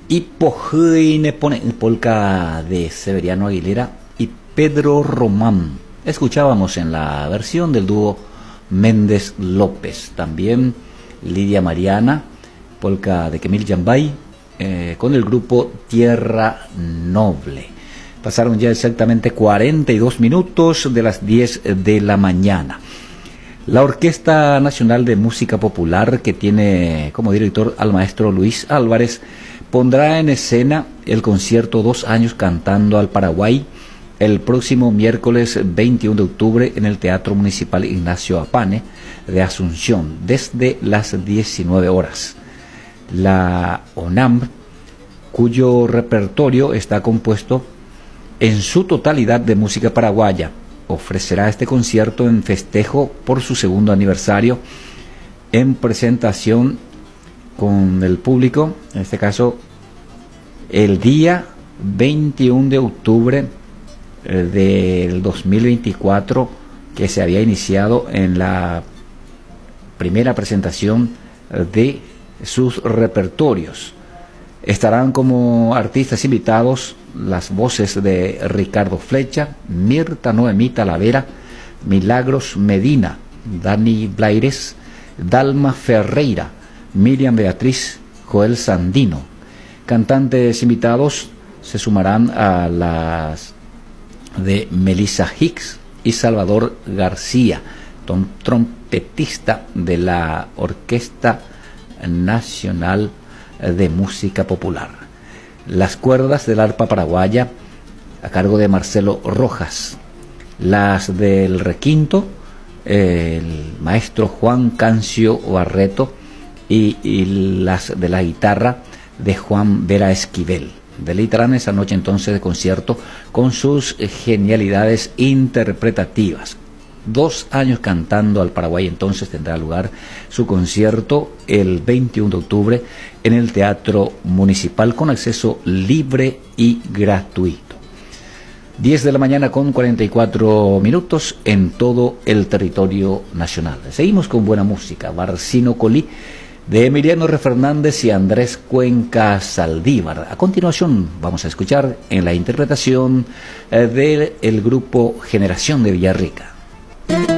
y Pojine pone polka de Severiano Aguilera y Pedro Román. Escuchábamos en la versión del dúo Méndez López. También Lidia Mariana, polka de Kemil Yambay, con el grupo Tierra Noble. Pasaron ya exactamente 42 minutos de las 10 de la mañana. La Orquesta Nacional de Música Popular, que tiene como director al maestro Luis Álvarez, pondrá en escena el concierto 2 años cantando al Paraguay el próximo miércoles 21 de octubre en el Teatro Municipal Ignacio Apane de Asunción, desde las 19 horas. La ONAM, cuyo repertorio está compuesto en su totalidad de música paraguaya, ofrecerá este concierto en festejo por su segundo aniversario, en presentación con el público, en este caso el día 21 de octubre del 2024, que se había iniciado en la primera presentación de sus repertorios. Estarán como artistas invitados las voces de Ricardo Flecha, Mirta Noemí Talavera, Milagros Medina, Dani Blaires, Dalma Ferreira, Miriam Beatriz, Joel Sandino. Cantantes invitados se sumarán a las de Melissa Hicks y Salvador García, trompetista de la Orquesta Nacional de Música Popular. Las cuerdas del arpa paraguaya a cargo de Marcelo Rojas, las del requinto el maestro Juan Cancio Barreto y las de la guitarra de Juan Vera Esquivel. Deleitarán esa noche entonces de concierto con sus genialidades interpretativas. 2 años cantando al Paraguay, entonces tendrá lugar su concierto el 21 de octubre en el Teatro Municipal con acceso libre y gratuito. 10 de la mañana con 44 minutos en todo el territorio nacional. Seguimos con buena música. Barcino Colí, de Emiliano R. Fernández y Andrés Cuenca Saldívar. A continuación vamos a escuchar en la interpretación del grupo Generación de Villarrica.